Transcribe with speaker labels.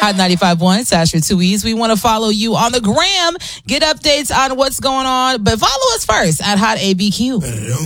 Speaker 1: Hot 95.1, Sasha 2E's. We want to follow you on the gram, get updates on what's going on, but follow us first at Hot ABQ.